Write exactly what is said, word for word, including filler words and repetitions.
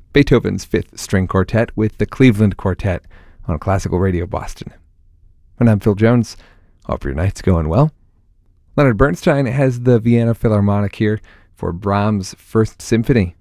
Beethoven's Fifth String Quartet with the Cleveland Quartet on Classical Radio Boston. And I'm Phil Jones. Hope your night's going well. Leonard Bernstein has the Vienna Philharmonic here for Brahms' First Symphony.